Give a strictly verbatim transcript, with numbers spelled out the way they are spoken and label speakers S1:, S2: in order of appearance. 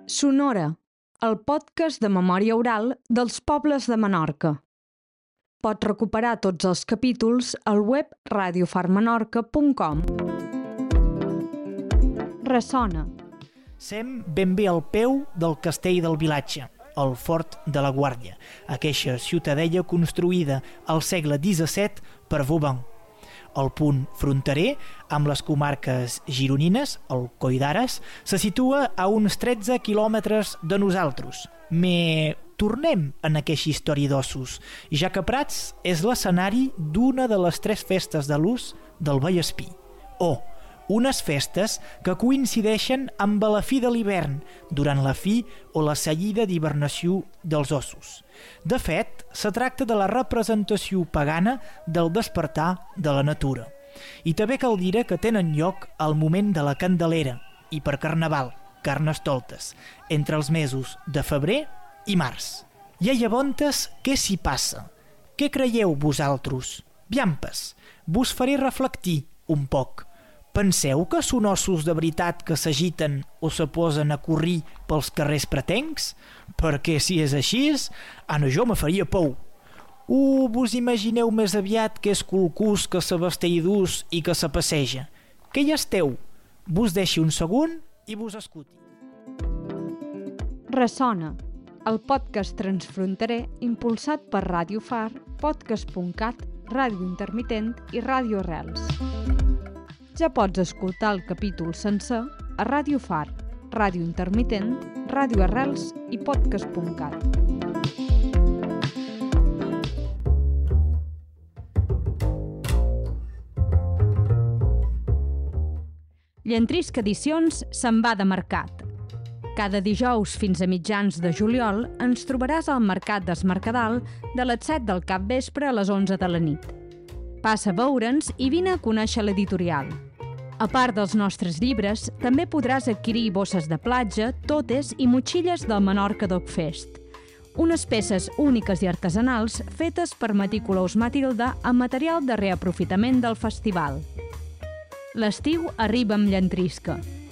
S1: Sonora, el podcast de memòria oral dels pobles de Menorca. Pots recuperar tots els capítols al web radio far menorca punt com. Ressona.
S2: Sem ben bé al peu del castell del vilatge, el Fort de la Guàrdia, aqueixa ciutadella construïda al segle disset per Vauban. El punt fronterer, amb les comarques gironines, el Coll d'Ares, se situa a uns tretze quilòmetres de nosaltres. Me tornem en aquesta història d'ossos, ja que Prats és l'escenari d'una de les tres festes de l'ús del Vallespí. O unes festes que coincideixen amb la fi de l'hivern, durant la fi o la seguida d'hibernació dels ossos. De fet, se tracta de la representació pagana del despertar de la natura. I també cal dir que tenen lloc al moment de la Candelera i per Carnaval, Carnestoltes, entre els mesos de febrer i març. I a llavors, què s'hi passa? Què creieu vosaltres? Biampes, vos faré reflectir un poc. Penseu que són ossos de veritat que s'agiten o se posen a corrir pels carrers pretencs? Perquè si és així, ana jo me faria por. O vos imagineu més aviat que és qualcús que se vesteix d'ús i que se passeja? Què hi esteu? Vos deixi un segon i vos escuti.
S1: Ressona, el podcast transfronterer impulsat per Radio Far, podcast punt cat, Ràdio Intermitent i Ràdio Arrels. Ja pots escoltar el capítol sencer a Radio Far, Ràdio Intermitent, Ràdio Arrels i podcast punt cat. Llentrisc Edicions se'n va de mercat. Cada dijous fins a mitjans de juliol ens trobaràs al Mercat d'Es Mercadal de les set del capvespre a les onze de la nit. Passa a veure'ns i vine a conèixer l'editorial. A part dels nostres llibres, també podràs adquirir bosses de platja, totes i motxilles del Menorca Dog Fest. Unes peces úniques i artesanals fetes per Meticulous Matilda amb material de reaprofitament del festival. L'estiu arriba amb llentrisca.